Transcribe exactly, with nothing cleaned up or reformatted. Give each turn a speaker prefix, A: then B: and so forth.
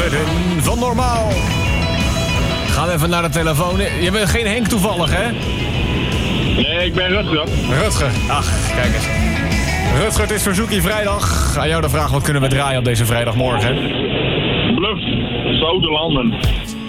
A: Van Normaal. Gaan we even naar de telefoon. Je bent geen Henk toevallig, hè?
B: Nee, ik ben Rutger.
A: Rutger. Ach, kijk eens. Rutger, het is verzoekie vrijdag. Aan jou de vraag, wat kunnen we draaien op deze vrijdagmorgen?
B: Bluff, Zoute Landen.